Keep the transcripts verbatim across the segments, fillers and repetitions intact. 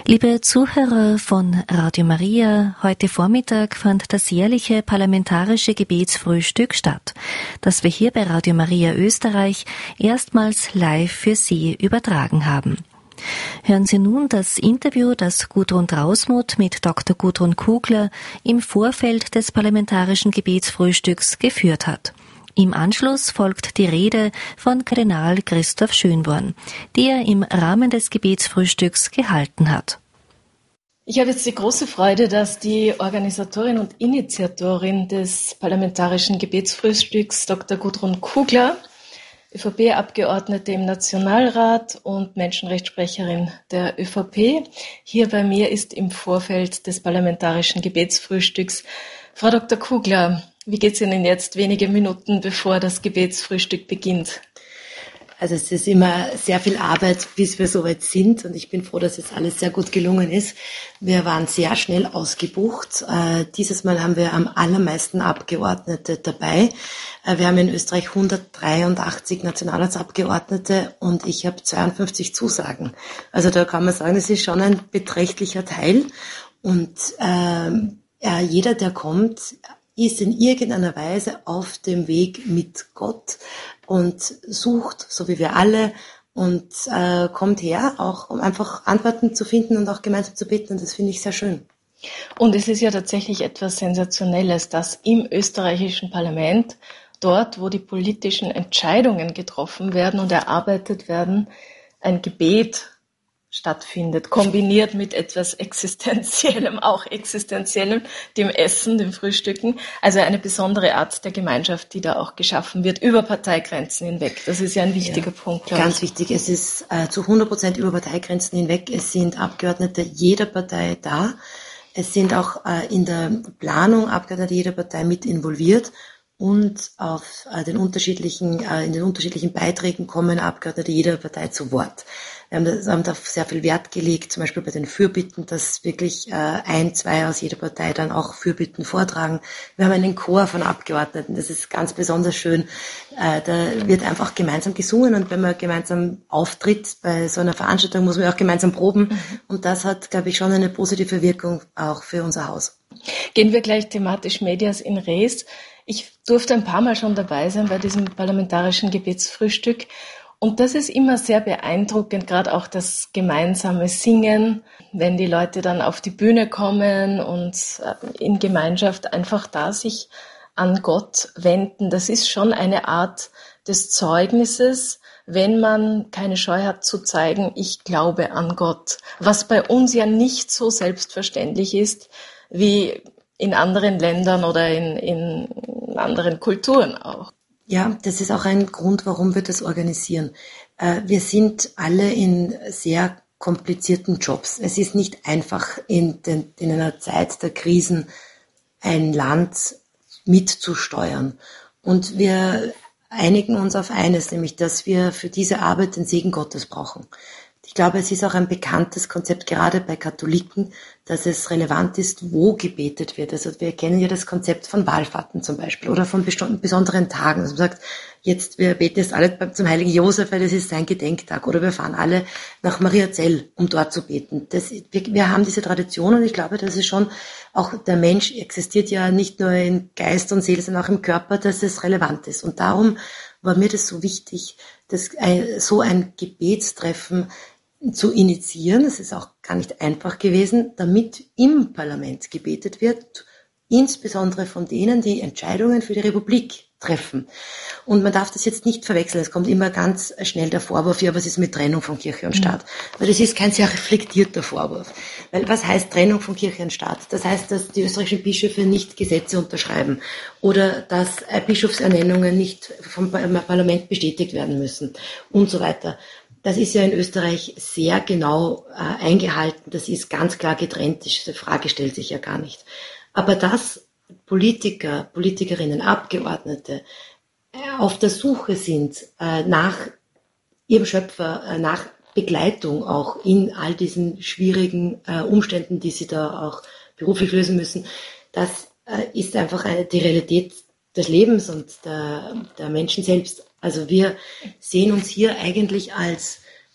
Liebe Zuhörer von Radio Maria, heute Vormittag fand das jährliche parlamentarische Gebetsfrühstück statt, das wir hier bei Radio Maria Österreich erstmals live für Sie übertragen haben. Hören Sie nun das Interview, das Gudrun Trausmuth mit Doktor Gudrun Kugler im Vorfeld des parlamentarischen Gebetsfrühstücks geführt hat. Im Anschluss folgt die Rede von Kardinal Christoph Schönborn, die er im Rahmen des Gebetsfrühstücks gehalten hat. Ich habe jetzt die große Freude, dass die Organisatorin und Initiatorin des parlamentarischen Gebetsfrühstücks, Doktor Gudrun Kugler, ÖVP-Abgeordnete im Nationalrat und Menschenrechtssprecherin der ÖVP, hier bei mir ist im Vorfeld des parlamentarischen Gebetsfrühstücks. Frau Doktor Kugler, wie geht es Ihnen jetzt wenige Minuten, bevor das Gebetsfrühstück beginnt? Also es ist immer sehr viel Arbeit, bis wir soweit sind, und ich bin froh, dass jetzt alles sehr gut gelungen ist. Wir waren sehr schnell ausgebucht. Äh, dieses Mal haben wir am allermeisten Abgeordnete dabei. Äh, wir haben in Österreich hundertdreiundachtzig Nationalratsabgeordnete und ich habe zweiundfünfzig Zusagen. Also da kann man sagen, es ist schon ein beträchtlicher Teil. Und äh, ja, jeder, der kommt, ist in irgendeiner Weise auf dem Weg mit Gott und sucht, so wie wir alle, und äh, kommt her, auch um einfach Antworten zu finden und auch gemeinsam zu beten. Und das finde ich sehr schön. Und es ist ja tatsächlich etwas Sensationelles, dass im österreichischen Parlament, dort, wo die politischen Entscheidungen getroffen werden und erarbeitet werden, ein Gebet stattfindet, kombiniert mit etwas Existenziellem, auch Existenziellem, dem Essen, dem Frühstücken. Also eine besondere Art der Gemeinschaft, die da auch geschaffen wird, über Parteigrenzen hinweg. Das ist ja ein wichtiger ja, Punkt. Ganz ich. wichtig. Es ist äh, zu hundert Prozent über Parteigrenzen hinweg. Es sind Abgeordnete jeder Partei da. Es sind auch äh, in der Planung Abgeordnete jeder Partei mit involviert. Und auf äh, den unterschiedlichen, äh, in den unterschiedlichen Beiträgen kommen Abgeordnete jeder Partei zu Wort. Wir haben, das, haben da sehr viel Wert gelegt, zum Beispiel bei den Fürbitten, dass wirklich äh, ein, zwei aus jeder Partei dann auch Fürbitten vortragen. Wir haben einen Chor von Abgeordneten, das ist ganz besonders schön. Äh, da wird einfach gemeinsam gesungen, und wenn man gemeinsam auftritt bei so einer Veranstaltung, muss man auch gemeinsam proben. Mhm. Und das hat, glaube ich, schon eine positive Wirkung auch für unser Haus. Gehen wir gleich thematisch Medias in Res. Ich durfte ein paar Mal schon dabei sein bei diesem parlamentarischen Gebetsfrühstück. Und das ist immer sehr beeindruckend, gerade auch das gemeinsame Singen, wenn die Leute dann auf die Bühne kommen und in Gemeinschaft einfach da sich an Gott wenden. Das ist schon eine Art des Zeugnisses, wenn man keine Scheu hat zu zeigen, ich glaube an Gott. Was bei uns ja nicht so selbstverständlich ist, wie in anderen Ländern oder in, in anderen Kulturen auch. Ja, das ist auch ein Grund, warum wir das organisieren. Wir sind alle in sehr komplizierten Jobs. Es ist nicht einfach, in, den, in einer Zeit der Krisen ein Land mitzusteuern. Und wir einigen uns auf eines, nämlich, dass wir für diese Arbeit den Segen Gottes brauchen. Ich glaube, es ist auch ein bekanntes Konzept, gerade bei Katholiken, dass es relevant ist, wo gebetet wird. Also wir kennen ja das Konzept von Wallfahrten zum Beispiel oder von besonderen Tagen. Also man sagt, jetzt, wir beten jetzt alle zum heiligen Josef, weil das ist sein Gedenktag. Oder wir fahren alle nach Mariazell, um dort zu beten. Das, wir, wir haben diese Tradition, und ich glaube, das ist schon, auch der Mensch existiert ja nicht nur in Geist und Seele, sondern auch im Körper, dass es relevant ist. Und darum war mir das so wichtig, dass ein, so ein Gebetstreffen zu initiieren. Es ist auch gar nicht einfach gewesen, damit im Parlament gebetet wird, insbesondere von denen, die Entscheidungen für die Republik treffen. Und man darf das jetzt nicht verwechseln. Es kommt immer ganz schnell der Vorwurf, ja, was ist mit Trennung von Kirche und Staat? Mhm. Weil das ist kein sehr reflektierter Vorwurf. Weil was heißt Trennung von Kirche und Staat? Das heißt, dass die österreichischen Bischöfe nicht Gesetze unterschreiben oder dass Bischofsernennungen nicht vom Parlament bestätigt werden müssen und so weiter. Das ist ja in Österreich sehr genau äh, eingehalten. Das ist ganz klar getrennt. Diese Frage stellt sich ja gar nicht. Aber dass Politiker, Politikerinnen, Abgeordnete äh, auf der Suche sind äh, nach ihrem Schöpfer, äh, nach Begleitung auch in all diesen schwierigen äh, Umständen, die sie da auch beruflich lösen müssen, das äh, ist einfach eine, die Realität des Lebens und der, der Menschen selbst. Also wir sehen uns hier eigentlich als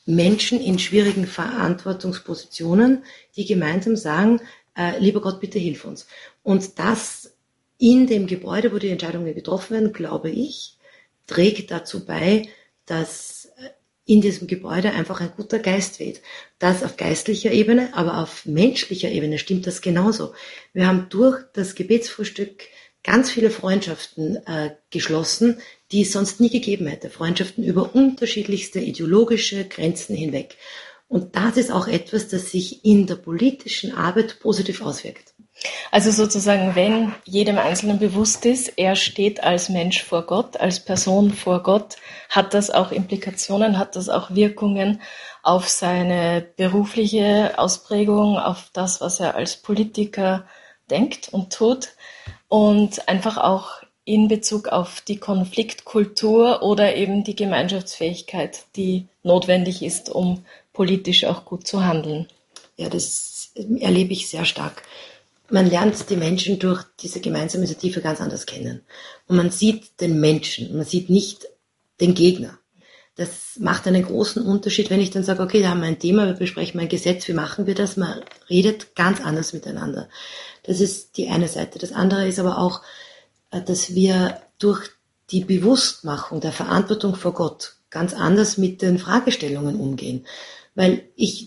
Menschen in schwierigen Verantwortungspositionen, die gemeinsam sagen, äh, lieber Gott, bitte hilf uns. Und das in dem Gebäude, wo die Entscheidungen getroffen werden, glaube ich, trägt dazu bei, dass in diesem Gebäude einfach ein guter Geist weht. Das auf geistlicher Ebene, aber auf menschlicher Ebene stimmt das genauso. Wir haben durch das Gebetsfrühstück ganz viele Freundschaften äh, geschlossen, die es sonst nie gegeben hätte. Freundschaften über unterschiedlichste ideologische Grenzen hinweg. Und das ist auch etwas, das sich in der politischen Arbeit positiv auswirkt. Also sozusagen, wenn jedem Einzelnen bewusst ist, er steht als Mensch vor Gott, als Person vor Gott, hat das auch Implikationen, hat das auch Wirkungen auf seine berufliche Ausprägung, auf das, was er als Politiker denkt und tut und einfach auch in Bezug auf die Konfliktkultur oder eben die Gemeinschaftsfähigkeit, die notwendig ist, um politisch auch gut zu handeln. Ja, das erlebe ich sehr stark. Man lernt die Menschen durch diese gemeinsame Initiative ganz anders kennen. Und man sieht den Menschen, man sieht nicht den Gegner. Das macht einen großen Unterschied, wenn ich dann sage, okay, da haben wir ein Thema, wir besprechen ein Gesetz, wie machen wir das? Man redet ganz anders miteinander. Das ist die eine Seite. Das andere ist aber auch, dass wir durch die Bewusstmachung der Verantwortung vor Gott ganz anders mit den Fragestellungen umgehen. Weil ich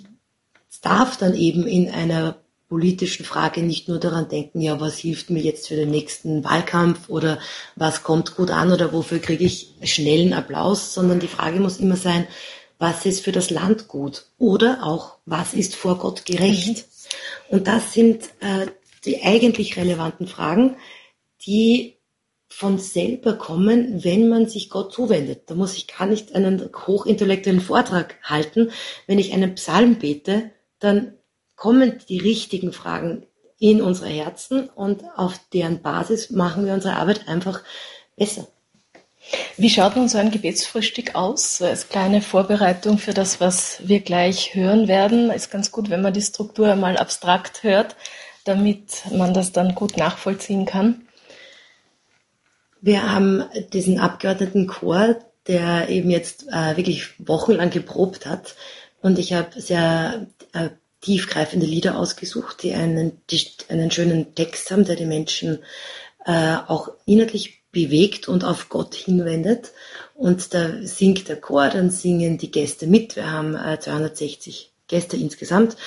darf dann eben in einer politischen Frage nicht nur daran denken, ja, was hilft mir jetzt für den nächsten Wahlkampf oder was kommt gut an oder wofür kriege ich schnellen Applaus, sondern die Frage muss immer sein, was ist für das Land gut oder auch, was ist vor Gott gerecht? Und das sind äh, die eigentlich relevanten Fragen, die von selber kommen, wenn man sich Gott zuwendet. Da muss ich gar nicht einen hochintellektuellen Vortrag halten. Wenn ich einen Psalm bete, dann kommen die richtigen Fragen in unsere Herzen und auf deren Basis machen wir unsere Arbeit einfach besser. Wie schaut nun so ein Gebetsfrühstück aus? So als kleine Vorbereitung für das, was wir gleich hören werden. Ist ganz gut, wenn man die Struktur mal abstrakt hört, damit man das dann gut nachvollziehen kann. Wir haben diesen Abgeordnetenchor, der eben jetzt äh, wirklich wochenlang geprobt hat. Und ich habe sehr äh, tiefgreifende Lieder ausgesucht, die einen, die einen schönen Text haben, der die Menschen äh, auch inhaltlich bewegt und auf Gott hinwendet. Und da singt der Chor, dann singen die Gäste mit. Wir haben äh, zweihundertsechzig Gäste insgesamt.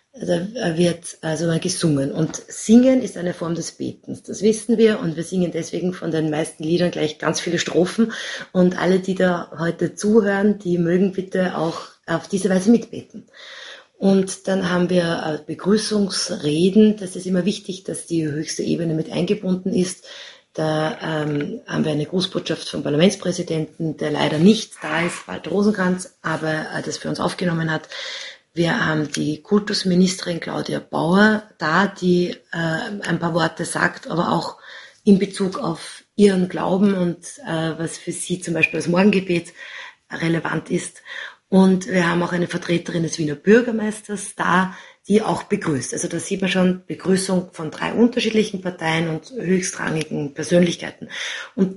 Da wird also mal gesungen. Und Singen ist eine Form des Betens. Das wissen wir und wir singen deswegen von den meisten Liedern gleich ganz viele Strophen. Und alle, die da heute zuhören, die mögen bitte auch auf diese Weise mitbeten. Und dann haben wir Begrüßungsreden. Das ist immer wichtig, dass die höchste Ebene mit eingebunden ist. Da ähm, haben wir eine Grußbotschaft vom Parlamentspräsidenten, der leider nicht da ist, Walter Rosenkranz, aber äh, das für uns aufgenommen hat. Wir haben die Kultusministerin Claudia Bauer da, die äh, ein paar Worte sagt, aber auch in Bezug auf ihren Glauben und äh, was für sie zum Beispiel als Morgengebet relevant ist. Und wir haben auch eine Vertreterin des Wiener Bürgermeisters da, die auch begrüßt. Also da sieht man schon Begrüßung von drei unterschiedlichen Parteien und höchstrangigen Persönlichkeiten. Und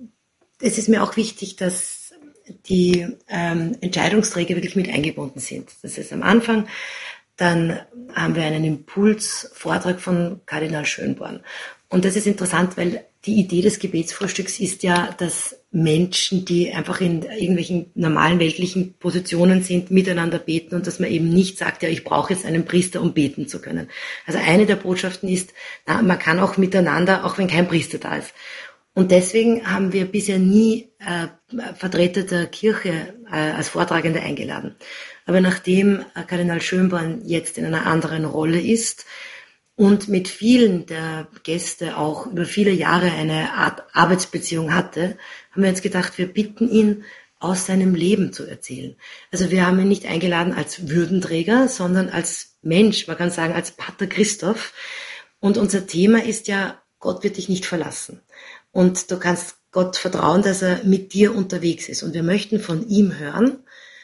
es ist mir auch wichtig, dass die ähm, Entscheidungsträger wirklich mit eingebunden sind. Das ist am Anfang. Dann haben wir einen Impulsvortrag von Kardinal Schönborn. Und das ist interessant, weil die Idee des Gebetsfrühstücks ist ja, dass Menschen, die einfach in irgendwelchen normalen weltlichen Positionen sind, miteinander beten und dass man eben nicht sagt, ja, ich brauche jetzt einen Priester, um beten zu können. Also eine der Botschaften ist, na, man kann auch miteinander, auch wenn kein Priester da ist. Und deswegen haben wir bisher nie äh, Vertreter der Kirche äh, als Vortragende eingeladen. Aber nachdem äh, Kardinal Schönborn jetzt in einer anderen Rolle ist und mit vielen der Gäste auch über viele Jahre eine Art Arbeitsbeziehung hatte, haben wir uns gedacht, wir bitten ihn, aus seinem Leben zu erzählen. Also wir haben ihn nicht eingeladen als Würdenträger, sondern als Mensch, man kann sagen als Pater Christoph. Und unser Thema ist ja, Gott wird dich nicht verlassen. Und du kannst Gott vertrauen, dass er mit dir unterwegs ist. Und wir möchten von ihm hören,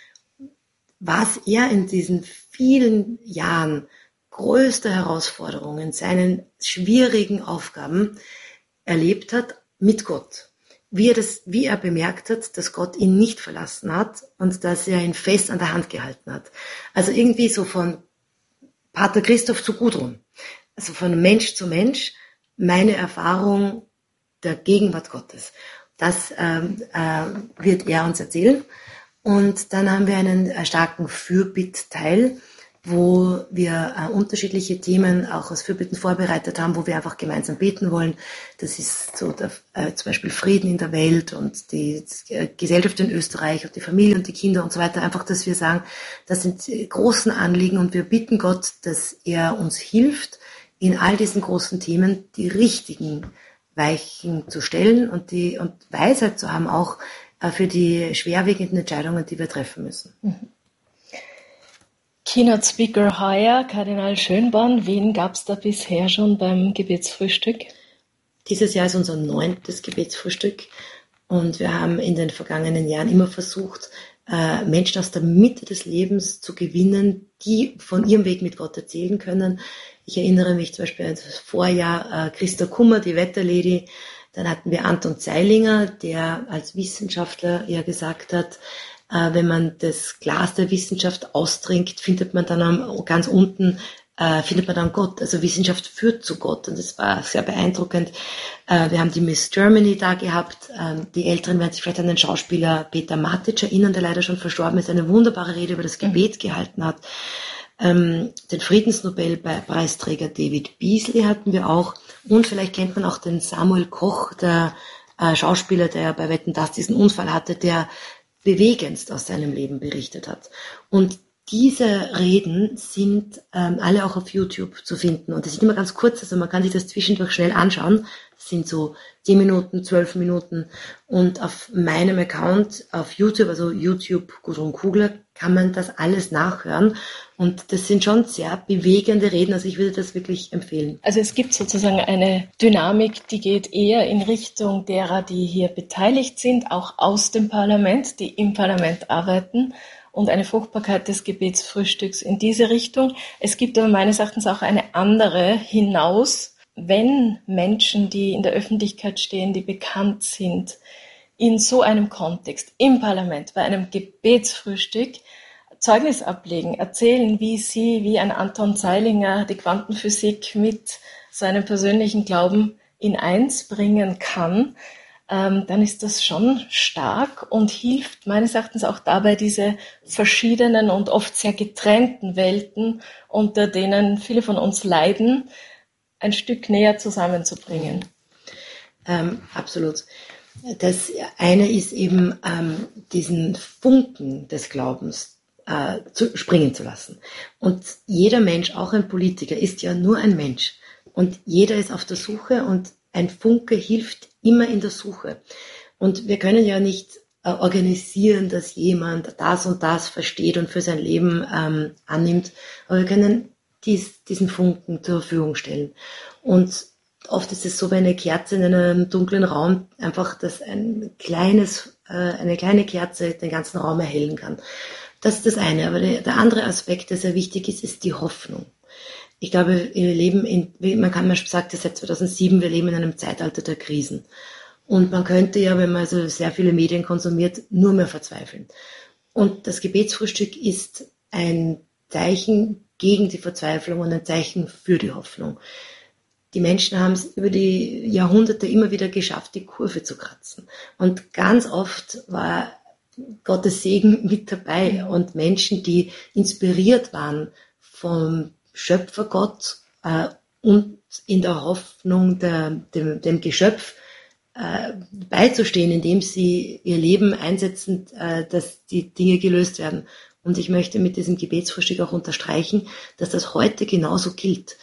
was er in diesen vielen Jahren größter Herausforderungen, seinen schwierigen Aufgaben erlebt hat mit Gott. wie er das, wie er bemerkt hat, dass Gott ihn nicht verlassen hat und dass er ihn fest an der Hand gehalten hat. Also irgendwie so von Pater Christoph zu Gudrun. Also von Mensch zu Mensch, meine Erfahrung der Gegenwart Gottes. Das ähm, äh, wird er uns erzählen. Und dann haben wir einen äh, starken Fürbittteil, wo wir äh, unterschiedliche Themen auch aus Fürbitten vorbereitet haben, wo wir einfach gemeinsam beten wollen. Das ist so der, äh, zum Beispiel Frieden in der Welt und die äh, Gesellschaft in Österreich und die Familie und die Kinder und so weiter. Einfach, dass wir sagen, das sind äh, großen Anliegen und wir bitten Gott, dass er uns hilft, in all diesen großen Themen die richtigen Weichen zu stellen und die und Weisheit zu haben, auch äh, für die schwerwiegenden Entscheidungen, die wir treffen müssen. Mhm. Keynote Speaker heuer, Kardinal Schönborn. Wen gab es da bisher schon beim Gebetsfrühstück? Dieses Jahr ist unser neuntes Gebetsfrühstück und wir haben in den vergangenen Jahren immer versucht, äh, Menschen aus der Mitte des Lebens zu gewinnen, die von ihrem Weg mit Gott erzählen können. Ich erinnere mich zum Beispiel an das Vorjahr äh, Christa Kummer, die Wetterlady. Dann hatten wir Anton Zeilinger, der als Wissenschaftler ja gesagt hat, äh, wenn man das Glas der Wissenschaft austrinkt, findet man dann am, ganz unten äh, findet man dann Gott. Also Wissenschaft führt zu Gott und das war sehr beeindruckend. Äh, wir haben die Miss Germany da gehabt. Ähm, die Älteren werden sich vielleicht an den Schauspieler Peter Matic erinnern, der leider schon verstorben ist, eine wunderbare Rede über das Gebet mhm. gehalten hat. Ähm, den Friedensnobelpreisträger David Beasley hatten wir auch und vielleicht kennt man auch den Samuel Koch, der äh, Schauspieler, der bei Wetten, dass diesen Unfall hatte, der bewegendst aus seinem Leben berichtet hat. Und diese Reden sind ähm, alle auch auf YouTube zu finden und das sind immer ganz kurz, also man kann sich das zwischendurch schnell anschauen. Das sind so zehn Minuten, zwölf Minuten und auf meinem Account auf YouTube, also YouTube Gudrun Kugler, kann man das alles nachhören und das sind schon sehr bewegende Reden, also ich würde das wirklich empfehlen. Also es gibt sozusagen eine Dynamik, die geht eher in Richtung derer, die hier beteiligt sind, auch aus dem Parlament, die im Parlament arbeiten und eine Fruchtbarkeit des Gebetsfrühstücks in diese Richtung. Es gibt aber meines Erachtens auch eine andere hinaus, wenn Menschen, die in der Öffentlichkeit stehen, die bekannt sind, in so einem Kontext, im Parlament, bei einem Gebetsfrühstück, Zeugnis ablegen, erzählen, wie sie, wie ein Anton Zeilinger, die Quantenphysik mit seinem persönlichen Glauben in eins bringen kann, ähm, dann ist das schon stark und hilft meines Erachtens auch dabei, diese verschiedenen und oft sehr getrennten Welten, unter denen viele von uns leiden, ein Stück näher zusammenzubringen. Ähm, absolut. Das eine ist eben ähm, diesen Funken des Glaubens äh, zu, springen zu lassen. Und jeder Mensch, auch ein Politiker, ist ja nur ein Mensch. Und jeder ist auf der Suche und ein Funke hilft immer in der Suche. Und wir können ja nicht äh, organisieren, dass jemand das und das versteht und für sein Leben ähm, annimmt, aber wir können dies, diesen Funken zur Verfügung stellen. Und oft ist es so, wie eine Kerze in einem dunklen Raum, einfach, dass ein kleines, äh, eine kleine Kerze den ganzen Raum erhellen kann. Das ist das eine. Aber der, der andere Aspekt, der sehr wichtig ist, ist die Hoffnung. Ich glaube, wir leben in, man kann, man sagt ja seit zweitausendsieben, wir leben in einem Zeitalter der Krisen. Und man könnte ja, wenn man also sehr viele Medien konsumiert, nur mehr verzweifeln. Und das Gebetsfrühstück ist ein Zeichen gegen die Verzweiflung und ein Zeichen für die Hoffnung. Die Menschen haben es über die Jahrhunderte immer wieder geschafft, die Kurve zu kratzen. Und ganz oft war Gottes Segen mit dabei und Menschen, die inspiriert waren vom Schöpfergott äh, und in der Hoffnung der, dem, dem Geschöpf äh, beizustehen, indem sie ihr Leben einsetzen, äh, dass die Dinge gelöst werden. Und ich möchte mit diesem Gebetsfrühstück auch unterstreichen, dass das heute genauso gilt.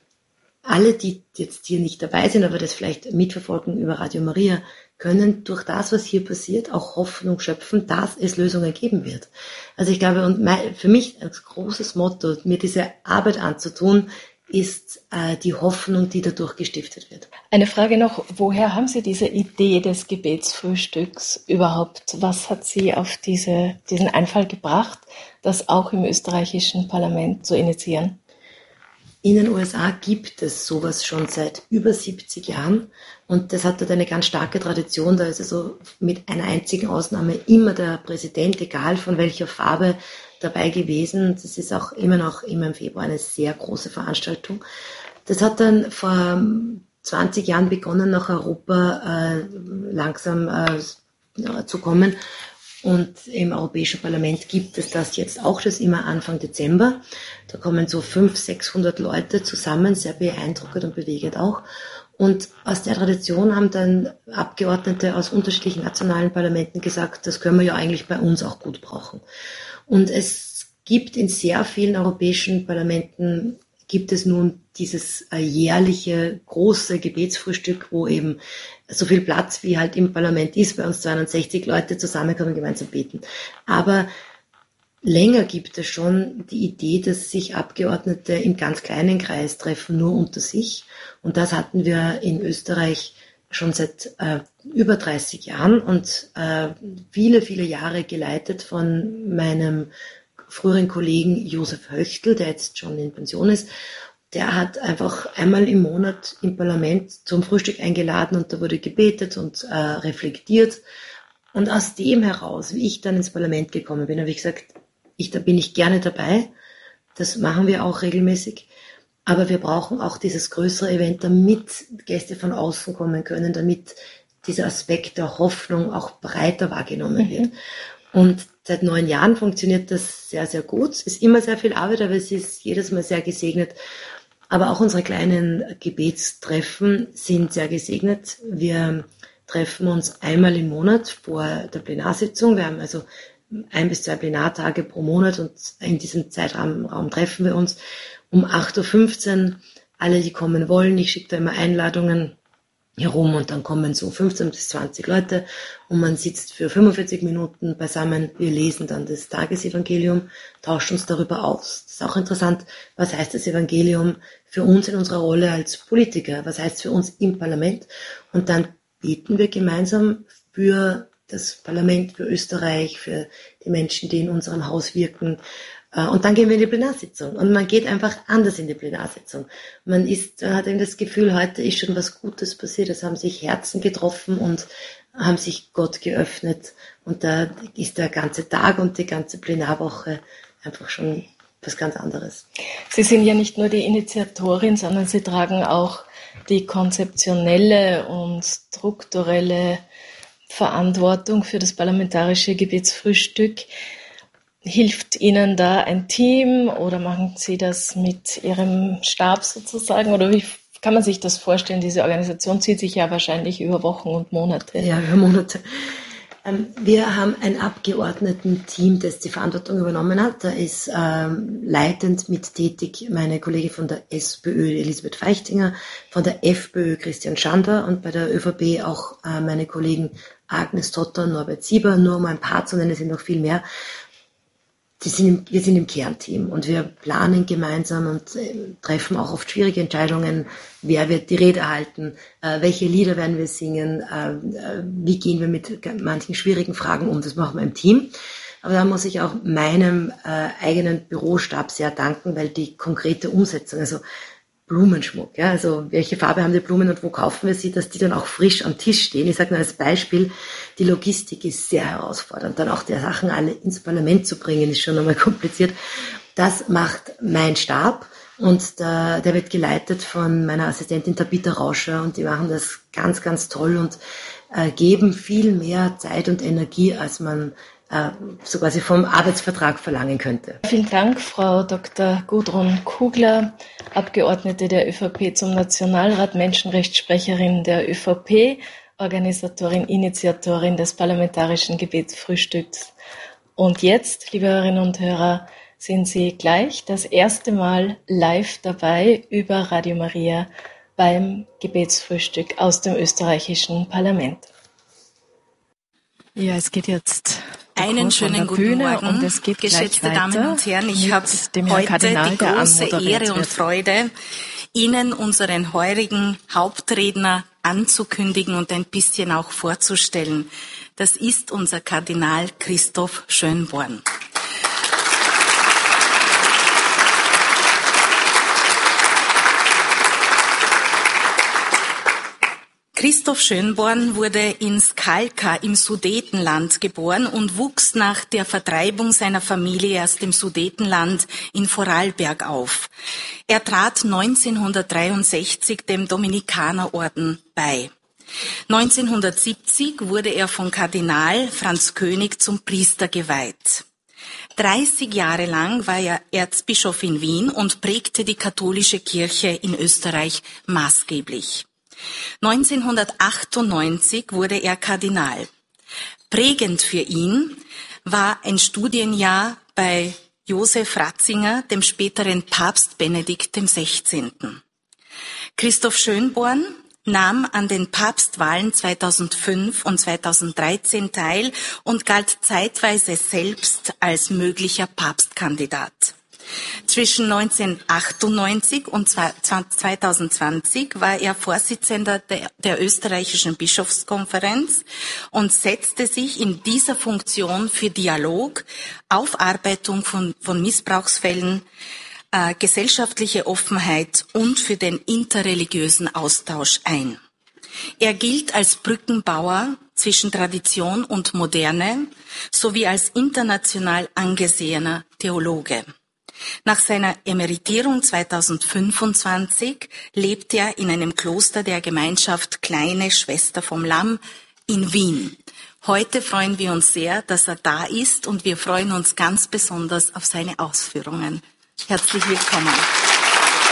Alle, die jetzt hier nicht dabei sind, aber das vielleicht mitverfolgen über Radio Maria, können durch das, was hier passiert, auch Hoffnung schöpfen, dass es Lösungen geben wird. Also ich glaube, und mein, für mich als großes Motto, mir diese Arbeit anzutun, ist äh, die Hoffnung, die dadurch gestiftet wird. Eine Frage noch, woher haben Sie diese Idee des Gebetsfrühstücks überhaupt? Was hat Sie auf diese, diesen Einfall gebracht, das auch im österreichischen Parlament zu initiieren? In den U S A gibt es sowas schon seit über siebzig Jahren und das hat dort eine ganz starke Tradition. Da ist also mit einer einzigen Ausnahme immer der Präsident, egal von welcher Farbe, dabei gewesen. Das ist auch immer noch immer im Februar eine sehr große Veranstaltung. Das hat dann vor zwanzig Jahren begonnen, nach Europa äh, langsam äh, zu kommen. Und im Europäischen Parlament gibt es das jetzt auch, das immer Anfang Dezember. Da kommen so fünfhundert, sechshundert Leute zusammen, sehr beeindruckend und bewegend auch. Und aus der Tradition haben dann Abgeordnete aus unterschiedlichen nationalen Parlamenten gesagt, das können wir ja eigentlich bei uns auch gut brauchen. Und es gibt in sehr vielen europäischen Parlamenten gibt es nun dieses äh, jährliche große Gebetsfrühstück, wo eben so viel Platz wie halt im Parlament ist, bei uns zweihundertsechzig Leute zusammenkommen, gemeinsam beten. Aber länger gibt es schon die Idee, dass sich Abgeordnete im ganz kleinen Kreis treffen, nur unter sich. Und das hatten wir in Österreich schon seit äh, über dreißig Jahren und äh, viele, viele Jahre geleitet von meinem früheren Kollegen Josef Höchtl, der jetzt schon in Pension ist. Der hat einfach einmal im Monat im Parlament zum Frühstück eingeladen und da wurde gebetet und äh, reflektiert. Und aus dem heraus, wie ich dann ins Parlament gekommen bin, habe ich gesagt, ich, da bin ich gerne dabei. Das machen wir auch regelmäßig. Aber wir brauchen auch dieses größere Event, damit Gäste von außen kommen können, damit dieser Aspekt der Hoffnung auch breiter wahrgenommen wird. Mhm. Und seit neun Jahren funktioniert das sehr, sehr gut. Es ist immer sehr viel Arbeit, aber es ist jedes Mal sehr gesegnet. Aber auch unsere kleinen Gebetstreffen sind sehr gesegnet. Wir treffen uns einmal im Monat vor der Plenarsitzung. Wir haben also ein bis zwei Plenartage pro Monat und in diesem Zeitraum Raum treffen wir uns um acht Uhr fünfzehn. Alle, die kommen wollen, ich schicke da immer Einladungen herum und dann kommen so fünfzehn bis zwanzig Leute und man sitzt für fünfundvierzig Minuten beisammen. Wir lesen dann das Tagesevangelium, tauschen uns darüber aus. Das ist auch interessant. Was heißt das Evangelium für uns in unserer Rolle als Politiker? Was heißt es für uns im Parlament? Und dann beten wir gemeinsam für das Parlament, für Österreich, für die Menschen, die in unserem Haus wirken. Und dann gehen wir in die Plenarsitzung und man geht einfach anders in die Plenarsitzung. Man ist, man hat eben das Gefühl, heute ist schon was Gutes passiert. Es haben sich Herzen getroffen und haben sich Gott geöffnet und da ist der ganze Tag und die ganze Plenarwoche einfach schon was ganz anderes. Sie sind ja nicht nur die Initiatorin, sondern Sie tragen auch die konzeptionelle und strukturelle Verantwortung für das parlamentarische Gebetsfrühstück. Hilft Ihnen da ein Team oder machen Sie das mit Ihrem Stab sozusagen? Oder wie kann man sich das vorstellen? Diese Organisation zieht sich ja wahrscheinlich über Wochen und Monate. Ja, über Monate. Wir haben ein Abgeordnetenteam, das die Verantwortung übernommen hat. Da ist ähm, leitend mit tätig meine Kollegin von der SPÖ, Elisabeth Feichtinger, von der FPÖ, Christian Schander und bei der ÖVP auch äh, meine Kollegen Agnes Totter und Norbert Sieber. Nur um ein paar zu nennen, es sind noch viel mehr. Die sind im, wir sind im Kernteam und wir planen gemeinsam und äh, treffen auch oft schwierige Entscheidungen. Wer wird die Rede halten? Äh, welche Lieder werden wir singen? Äh, wie gehen wir mit manchen schwierigen Fragen um? Das machen wir im Team. Aber da muss ich auch meinem äh, eigenen Bürostab sehr danken, weil die konkrete Umsetzung, also Blumenschmuck, ja, also welche Farbe haben die Blumen und wo kaufen wir sie, dass die dann auch frisch am Tisch stehen. Ich sage nur als Beispiel, die Logistik ist sehr herausfordernd. Dann auch die Sachen alle ins Parlament zu bringen, ist schon einmal kompliziert. Das macht mein Stab und der, der wird geleitet von meiner Assistentin Tabitha Rauscher und die machen das ganz, ganz toll und äh, geben viel mehr Zeit und Energie, als man so quasi vom Arbeitsvertrag verlangen könnte. Vielen Dank, Frau Doktor Gudrun Kugler, Abgeordnete der ÖVP zum Nationalrat, Menschenrechtssprecherin der ÖVP, Organisatorin, Initiatorin des parlamentarischen Gebetsfrühstücks. Und jetzt, liebe Hörerinnen und Hörer, sind Sie gleich das erste Mal live dabei über Radio Maria beim Gebetsfrühstück aus dem österreichischen Parlament. Ja, es geht jetzt einen schönen guten Bühne Morgen, und es geht geschätzte Damen und Herren. Ich habe heute Kardinal, die große Ehre und Freude, Ihnen unseren heurigen Hauptredner anzukündigen und ein bisschen auch vorzustellen. Das ist unser Kardinal Christoph Schönborn. Christoph Schönborn wurde in Skalka im Sudetenland geboren und wuchs nach der Vertreibung seiner Familie aus dem Sudetenland in Vorarlberg auf. Er trat neunzehnhundertdreiundsechzig dem Dominikanerorden bei. neunzehnhundertsiebzig wurde er von Kardinal Franz König zum Priester geweiht. dreißig Jahre lang war er Erzbischof in Wien und prägte die katholische Kirche in Österreich maßgeblich. neunzehnhundertachtundneunzig wurde er Kardinal. Prägend für ihn war ein Studienjahr bei Josef Ratzinger, dem späteren Papst Benedikt dem Sechzehnten. Christoph Schönborn nahm an den Papstwahlen zweitausendfünf und zweitausenddreizehn teil und galt zeitweise selbst als möglicher Papstkandidat. Zwischen neunzehnhundertachtundneunzig und zweitausendzwanzig war er Vorsitzender der, der österreichischen Bischofskonferenz und setzte sich in dieser Funktion für Dialog, Aufarbeitung von, von Missbrauchsfällen, äh, gesellschaftliche Offenheit und für den interreligiösen Austausch ein. Er gilt als Brückenbauer zwischen Tradition und Moderne sowie als international angesehener Theologe. Nach seiner Emeritierung zweitausendfünfundzwanzig lebt er in einem Kloster der Gemeinschaft Kleine Schwester vom Lamm in Wien. Heute freuen wir uns sehr, dass er da ist und wir freuen uns ganz besonders auf seine Ausführungen. Herzlich willkommen.